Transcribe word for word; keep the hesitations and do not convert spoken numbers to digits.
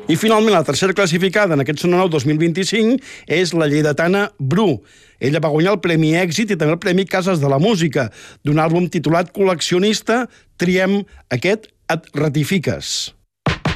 I finalment, la tercera classificada en aquest Sononou dos mil vint-i-cinc és la lleidatana Bru. Ella va guanyar el Premi Èxit i també el Premi Cases de la Música, d'un àlbum titulat Col·leccionista. Triem aquest Et ratifiques.